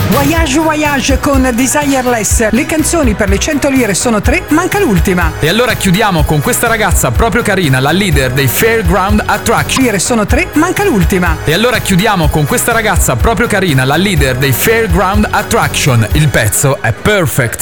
Voyage Voyage con Desireless. Le canzoni per le 100 lire sono 3, manca l'ultima. E allora chiudiamo con questa ragazza proprio carina, la leader dei Fairground Attraction. Lire sono 3, manca l'ultima. E allora chiudiamo con questa ragazza proprio carina, la leader dei Fairground Attraction. Il pezzo è Perfect.